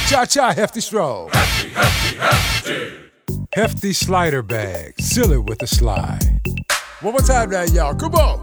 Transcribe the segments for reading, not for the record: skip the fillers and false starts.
Cha-cha, Hefty Stroll. Hefty slider bag. Seal it with a slide. One more time now, y'all. Come on.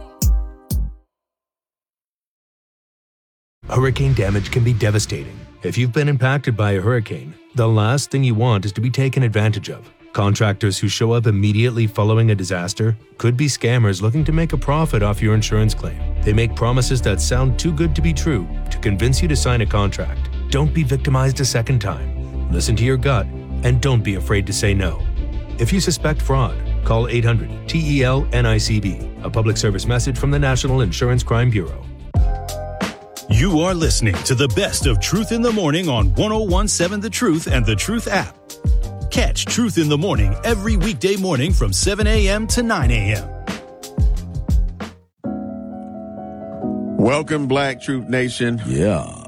Hurricane damage can be devastating. If you've been impacted by a hurricane, the last thing you want is to be taken advantage of. Contractors who show up immediately following a disaster could be scammers looking to make a profit off your insurance claim. They make promises that sound too good to be true to convince you to sign a contract. Don't be victimized a second time. Listen to your gut and don't be afraid to say no. If you suspect fraud, call 800-TEL-NICB, a public service message from the National Insurance Crime Bureau. You are listening to the best of Truth in the Morning on 101.7 The Truth and The Truth app. Catch Truth in the Morning every weekday morning from 7 a.m. to 9 a.m. Welcome, Black Truth Nation. Yeah.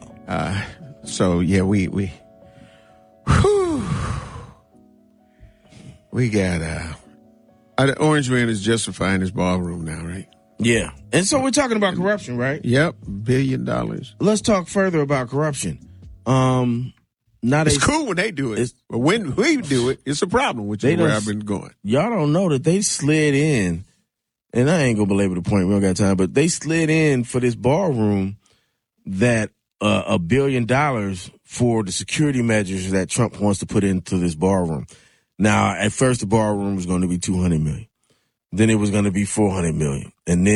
We got the Orange Man is justifying his ballroom now, right? Yeah. And so we're talking about corruption, right? Yep, $1 billion. Let's talk further about corruption. It's cool when they do it, but when we do it, it's a problem, which is where I've been going. Y'all don't know that they slid in, and I ain't gonna belabor the point, we don't got time, but they slid in for this ballroom that $1 billion for the security measures that Trump wants to put into this ballroom. Now, at first the ballroom was going to be $200 million. Then it was going to be $400 million. And then